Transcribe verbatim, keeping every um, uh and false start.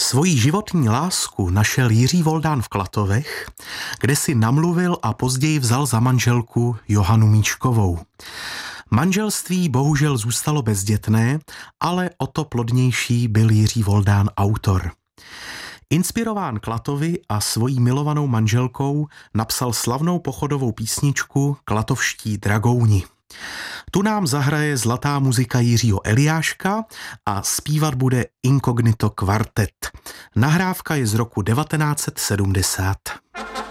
Svojí životní lásku našel Jiří Voldán v Klatovech, kde si namluvil a později vzal za manželku Johanu Míčkovou. Manželství bohužel zůstalo bezdětné, ale o to plodnější byl Jiří Voldán autor. Inspirován Klatovy a svojí milovanou manželkou napsal slavnou pochodovou písničku Klatovští dragouni. Tu nám zahraje zlatá muzika Jiřího Eliáška a zpívat bude Inkognito kvartet. Nahrávka je z roku devatenáct set sedmdesát.